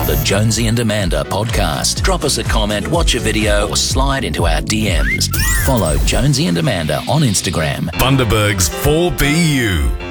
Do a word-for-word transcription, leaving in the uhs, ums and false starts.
the Jonesy and Amanda podcast. Drop us a comment, watch a video, or slide into our D Ms. Follow Jonesy and Amanda on Instagram. Bundaberg's four B U.